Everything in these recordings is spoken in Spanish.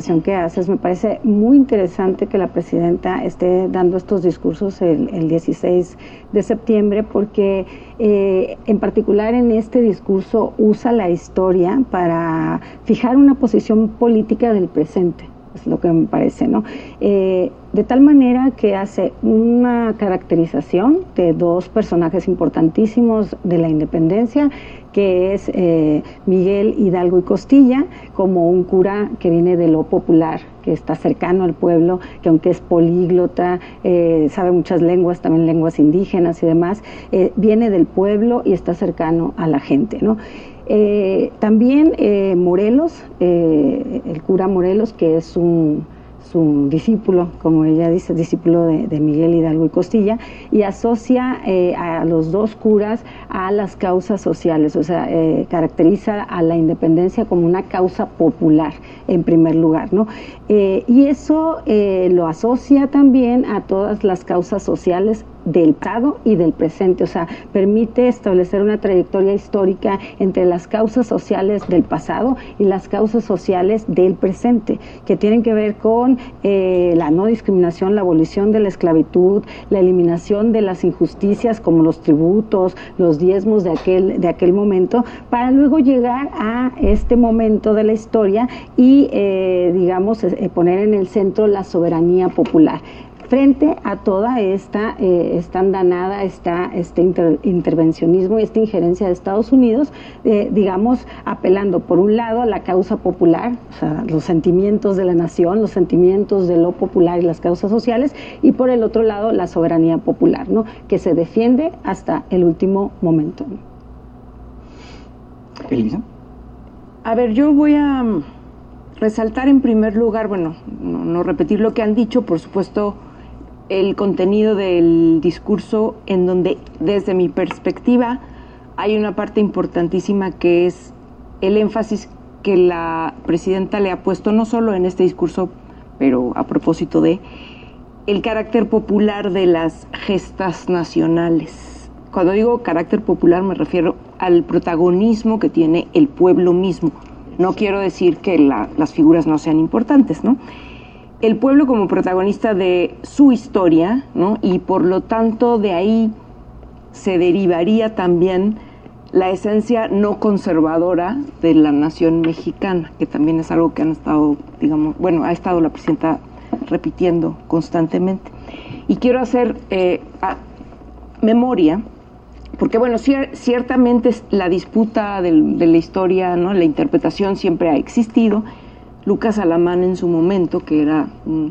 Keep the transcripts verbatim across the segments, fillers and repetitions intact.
que haces. Me parece muy interesante que la presidenta esté dando estos discursos el, el dieciséis de septiembre, porque eh, en particular en este discurso usa la historia para fijar una posición política del presente. Es lo que me parece, ¿no? Eh, de tal manera que hace una caracterización de dos personajes importantísimos de la independencia, que es eh, Miguel Hidalgo y Costilla, como un cura que viene de lo popular, que está cercano al pueblo, que aunque es políglota, eh, sabe muchas lenguas, también lenguas indígenas y demás, eh, viene del pueblo y está cercano a la gente, ¿no? Eh, también eh, Morelos, eh, el cura Morelos, que es un, su discípulo, como ella dice, discípulo de, de Miguel Hidalgo y Costilla, y asocia eh, a los dos curas a las causas sociales, o sea, eh, caracteriza a la independencia como una causa popular, en primer lugar, ¿no? Eh, y eso eh, lo asocia también a todas las causas sociales del pasado y del presente, o sea, permite establecer una trayectoria histórica entre las causas sociales del pasado y las causas sociales del presente, que tienen que ver con eh, la no discriminación, la abolición de la esclavitud, la eliminación de las injusticias como los tributos, los diezmos de aquel, de aquel momento, para luego llegar a este momento de la historia y, eh, digamos, eh, poner en el centro la soberanía popular. Frente a toda esta, eh, esta andanada, esta, este inter, intervencionismo y esta injerencia de Estados Unidos, eh, digamos, apelando por un lado a la causa popular, o sea, los sentimientos de la nación, los sentimientos de lo popular y las causas sociales, y por el otro lado la soberanía popular, ¿no?, que se defiende hasta el último momento. Elisa. A ver, yo voy a resaltar en primer lugar, bueno, no, no repetir lo que han dicho, por supuesto, el contenido del discurso, en donde desde mi perspectiva hay una parte importantísima que es el énfasis que la presidenta le ha puesto no solo en este discurso, pero a propósito de el carácter popular de las gestas nacionales. Cuando digo carácter popular me refiero al protagonismo que tiene el pueblo mismo. No quiero decir que la, las figuras no sean importantes, ¿no? El pueblo como protagonista de su historia, ¿no? Y por lo tanto de ahí se derivaría también la esencia no conservadora de la nación mexicana, que también es algo que han estado, digamos, bueno, ha estado la presidenta repitiendo constantemente. Y quiero hacer eh, a, memoria, porque bueno, cier, ciertamente la disputa del, de la historia, ¿no?, la interpretación siempre ha existido. Lucas Alamán en su momento, que era un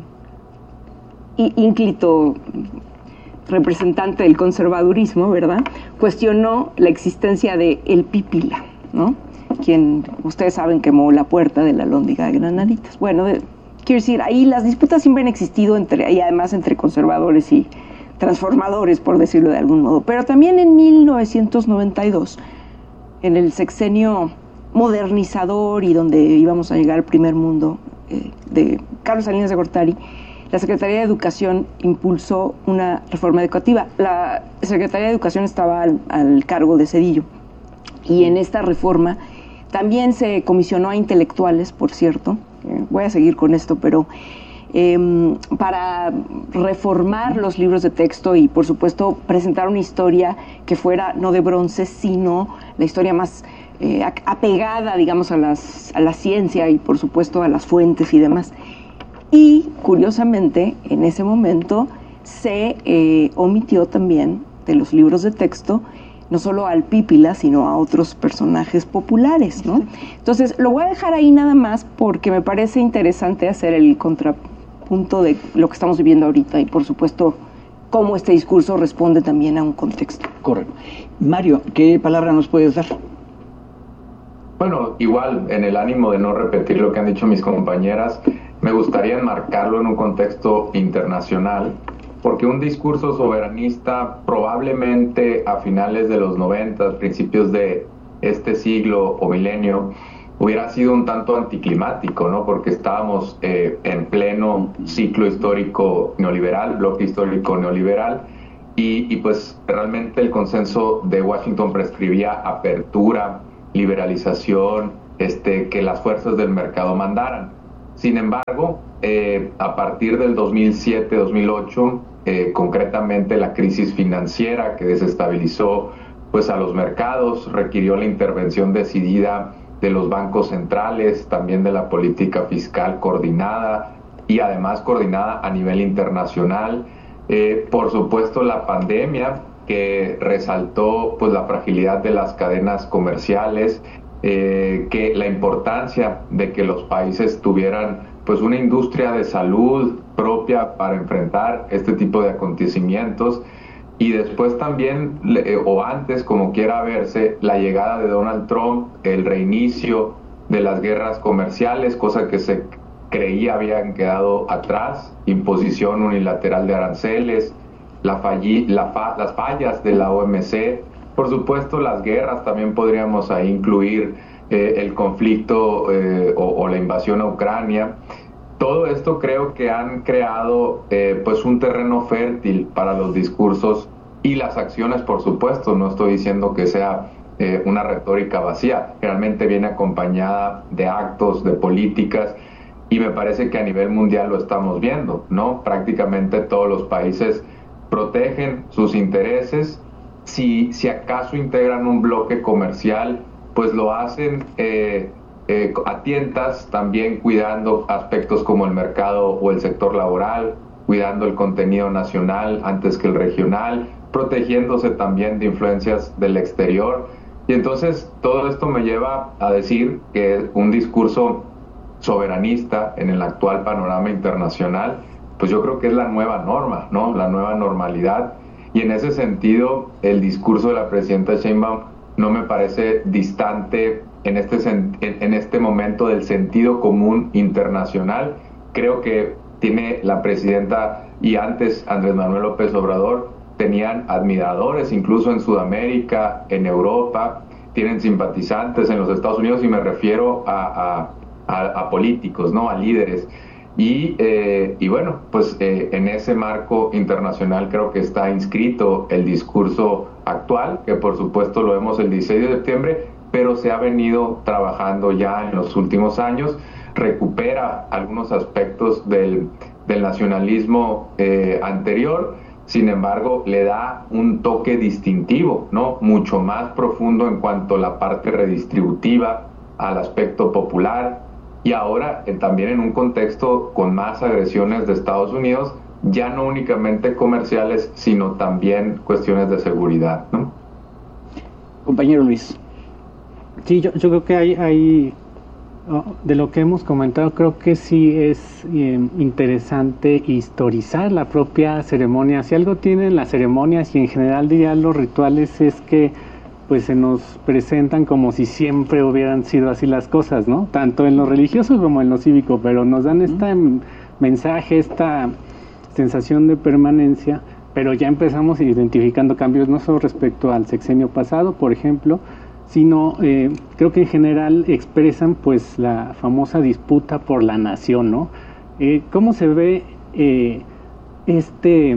ínclito representante del conservadurismo, ¿verdad?, cuestionó la existencia de el Pípila, ¿no?, quien ustedes saben quemó la puerta de la Alhóndiga de Granaditas. Bueno, de, quiero decir, ahí las disputas siempre han existido, entre, y además entre conservadores y transformadores, por decirlo de algún modo. Pero también en mil novecientos noventa y dos, en el sexenio modernizador y donde íbamos a llegar al primer mundo eh, de Carlos Salinas de Gortari, la Secretaría de Educación impulsó una reforma educativa. La Secretaría de Educación estaba al, al cargo de Zedillo, y en esta reforma también se comisionó a intelectuales, por cierto, eh, voy a seguir con esto, pero eh, para reformar los libros de texto y, por supuesto, presentar una historia que fuera no de bronce, sino la historia más Eh, apegada, digamos, a, las, a la ciencia y, por supuesto, a las fuentes y demás. Y, curiosamente, en ese momento se eh, omitió también de los libros de texto no solo al Pípila, sino a otros personajes populares, ¿no? Entonces, lo voy a dejar ahí nada más porque me parece interesante hacer el contrapunto de lo que estamos viviendo ahorita y, por supuesto, cómo este discurso responde también a un contexto. Correcto. Mario, ¿qué palabra nos puedes dar? Bueno, igual, en el ánimo de no repetir lo que han dicho mis compañeras, me gustaría enmarcarlo en un contexto internacional, porque un discurso soberanista probablemente a finales de los noventa, principios de este siglo o milenio, hubiera sido un tanto anticlimático, ¿no? Porque estábamos eh, en pleno ciclo histórico neoliberal, bloque histórico neoliberal, y, y pues realmente el consenso de Washington prescribía apertura, liberalización, este, que las fuerzas del mercado mandaran. Sin embargo, eh, a partir del dos mil siete dos mil ocho, eh, concretamente la crisis financiera que desestabilizó pues, a los mercados, requirió la intervención decidida de los bancos centrales, también de la política fiscal coordinada y además coordinada a nivel internacional. Eh, por supuesto, la pandemia que resaltó pues, la fragilidad de las cadenas comerciales, eh, que la importancia de que los países tuvieran pues, una industria de salud propia para enfrentar este tipo de acontecimientos. Y después también, eh, o antes, como quiera verse, la llegada de Donald Trump, el reinicio de las guerras comerciales, cosa que se creía habían quedado atrás, imposición unilateral de aranceles, la falli, la fa, las fallas de la O M C, por supuesto las guerras, también podríamos ahí incluir eh, el conflicto eh, o, o la invasión a Ucrania. Todo esto creo que han creado eh, pues un terreno fértil para los discursos y las acciones, por supuesto. No estoy diciendo que sea eh, una retórica vacía, realmente viene acompañada de actos, de políticas, y me parece que a nivel mundial lo estamos viendo, ¿no? Prácticamente todos los países protegen sus intereses. Si, si acaso integran un bloque comercial, pues lo hacen eh, Eh, a tientas, también cuidando aspectos como el mercado o el sector laboral, cuidando el contenido nacional antes que el regional, protegiéndose también de influencias del exterior. Y entonces todo esto me lleva a decir que un discurso soberanista en el actual panorama internacional, pues yo creo que es la nueva norma, ¿no? La nueva normalidad. Y en ese sentido, el discurso de la presidenta Sheinbaum no me parece distante en este, en este momento del sentido común internacional. Creo que tiene la presidenta y antes Andrés Manuel López Obrador tenían admiradores incluso en Sudamérica, en Europa, tienen simpatizantes en los Estados Unidos, y me refiero a, a, a, a políticos, ¿no? A líderes. Y, eh, y bueno, pues eh, en ese marco internacional creo que está inscrito el discurso actual, que por supuesto lo vemos el dieciséis de septiembre, pero se ha venido trabajando ya en los últimos años, recupera algunos aspectos del, del nacionalismo eh, anterior, sin embargo le da un toque distintivo, ¿no? Mucho más profundo en cuanto a la parte redistributiva, al aspecto popular, y ahora eh, también en un contexto con más agresiones de Estados Unidos, ya no únicamente comerciales, sino también cuestiones de seguridad, ¿no? Compañero Luis. Sí, yo, yo creo que hay, hay oh, de lo que hemos comentado, creo que sí es eh, interesante historizar la propia ceremonia. Si algo tienen las ceremonias y en general diría los rituales es que pues se nos presentan como si siempre hubieran sido así las cosas, ¿no? Tanto en lo religioso como en lo cívico, pero nos dan este uh-huh. mensaje, esta sensación de permanencia, pero ya empezamos identificando cambios no solo respecto al sexenio pasado, por ejemplo, sino eh, creo que en general expresan pues la famosa disputa por la nación, ¿no? Eh, ¿Cómo se ve eh, este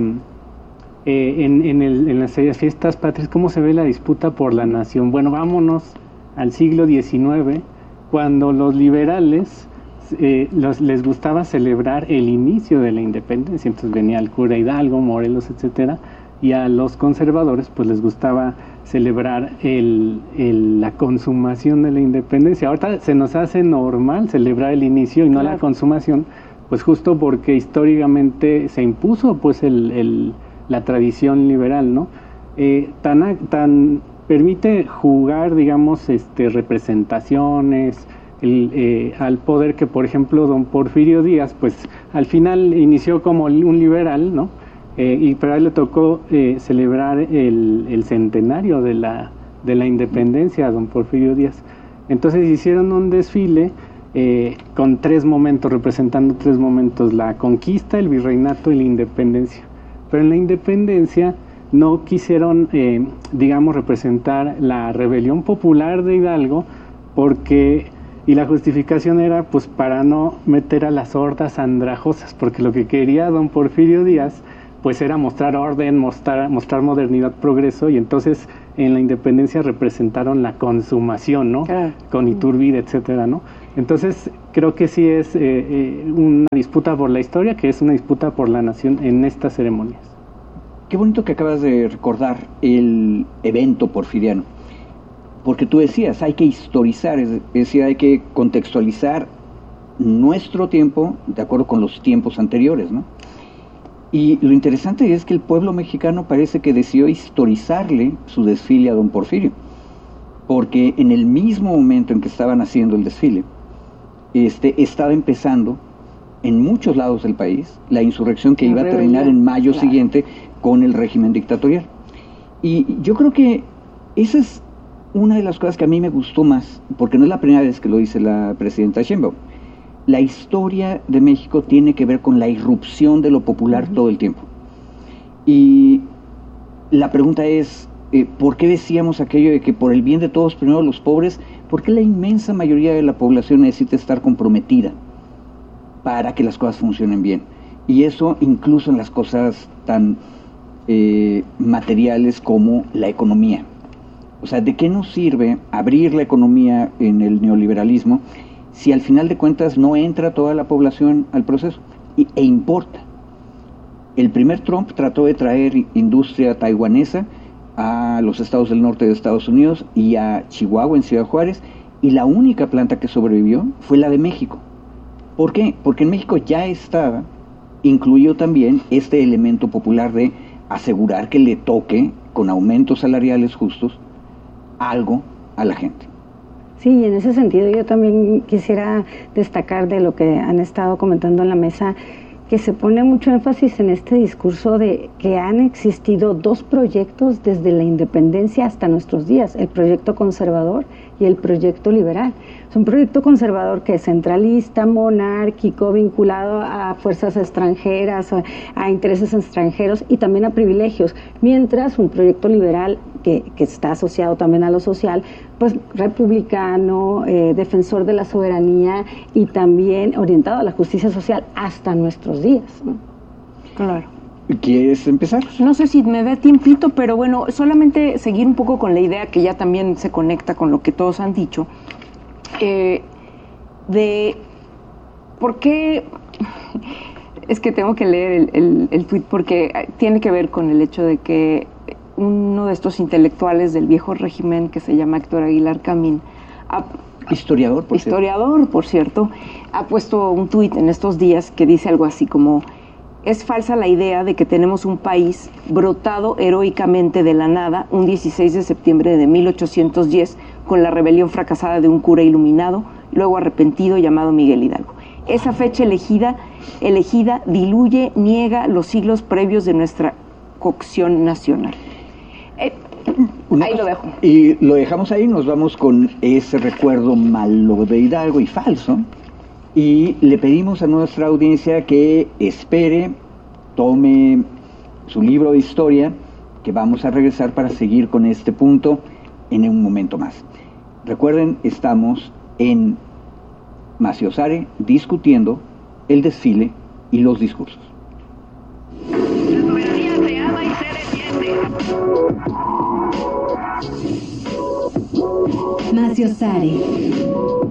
eh, en, en, el, en las fiestas patrias, cómo se ve la disputa por la nación? Bueno, vámonos al siglo diecinueve, cuando los liberales eh, los, les gustaba celebrar el inicio de la independencia, entonces venía el cura Hidalgo, Morelos, etcétera, y a los conservadores pues les gustaba celebrar el, el, la consumación de la independencia. Ahorita se nos hace normal celebrar el inicio y no claro. la consumación, pues justo porque históricamente se impuso pues el, el, la tradición liberal, ¿no? Eh, tan, tan permite jugar, digamos, este, representaciones el, eh, al poder que, por ejemplo, don Porfirio Díaz, pues al final inició como un liberal, ¿no? Eh, y pero a él le tocó eh, celebrar el, el centenario de la, de la independencia a don Porfirio Díaz. Entonces hicieron un desfile eh, con tres momentos, representando tres momentos: la conquista, el virreinato y la independencia. Pero en la independencia no quisieron, eh, digamos, representar la rebelión popular de Hidalgo, porque, y la justificación era pues para no meter a las hordas andrajosas, porque lo que quería don Porfirio Díaz pues era mostrar orden, mostrar, mostrar modernidad, progreso, y entonces en la independencia representaron la consumación, ¿no? Claro. Con Iturbide, etcétera, ¿no? Entonces creo que sí es eh, eh, una disputa por la historia, que es una disputa por la nación en estas ceremonias. Qué bonito que acabas de recordar el evento porfiriano, porque tú decías, hay que historizar, es decir, hay que contextualizar nuestro tiempo de acuerdo con los tiempos anteriores, ¿no? Y lo interesante es que el pueblo mexicano parece que decidió historizarle su desfile a don Porfirio, porque en el mismo momento en que estaban haciendo el desfile, este, estaba empezando en muchos lados del país la insurrección que iba a terminar en mayo claro. siguiente con el régimen dictatorial. Y yo creo que esa es una de las cosas que a mí me gustó más, porque no es la primera vez que lo dice la presidenta Sheinbaum. La historia de México tiene que ver con la irrupción de lo popular uh-huh. todo el tiempo. Y la pregunta es, eh, ¿por qué decíamos aquello de que por el bien de todos, primero los pobres? ¿Por qué la inmensa mayoría de la población necesita estar comprometida para que las cosas funcionen bien? Y eso incluso en las cosas tan eh, materiales como la economía. O sea, ¿de qué nos sirve abrir la economía en el neoliberalismo si al final de cuentas no entra toda la población al proceso? Y, e importa. El primer Trump trató de traer industria taiwanesa a los estados del norte de Estados Unidos y a Chihuahua, en Ciudad Juárez, y la única planta que sobrevivió fue la de México. ¿Por qué? Porque en México ya estaba incluido también este elemento popular de asegurar que le toque, con aumentos salariales justos, algo a la gente. Sí, y en ese sentido yo también quisiera destacar de lo que han estado comentando en la mesa, que se pone mucho énfasis en este discurso de que han existido dos proyectos desde la independencia hasta nuestros días, el proyecto conservador y el proyecto liberal. Es un proyecto conservador que es centralista, monárquico, vinculado a fuerzas extranjeras, a, a intereses extranjeros y también a privilegios, mientras un proyecto liberal que, que está asociado también a lo social, pues republicano, eh, defensor de la soberanía y también orientado a la justicia social hasta nuestros días, ¿no? Claro. ¿Quieres empezar? No sé si me dé tiempito, pero bueno, solamente seguir un poco con la idea que ya también se conecta con lo que todos han dicho, eh, de por qué, es que tengo que leer el, el, el tuit porque tiene que ver con el hecho de que uno de estos intelectuales del viejo régimen que se llama Héctor Aguilar Camín, ha, historiador, por historiador, cierto. por cierto, ha puesto un tuit en estos días que dice algo así como: es falsa la idea de que tenemos un país brotado heroicamente de la nada un dieciséis de septiembre de mil ochocientos diez con la rebelión fracasada de un cura iluminado, luego arrepentido, llamado Miguel Hidalgo. Esa fecha elegida, elegida diluye, niega los siglos previos de nuestra cocción nacional. Eh, ahí lo dejo. Y lo dejamos ahí, nos vamos con ese recuerdo malo de Hidalgo y falso. Y le pedimos a nuestra audiencia que espere, tome su libro de historia, que vamos a regresar para seguir con este punto en un momento más. Recuerden, estamos en Maciosare discutiendo el desfile y los discursos. La soberanía se ama y se defiende. Maciosare.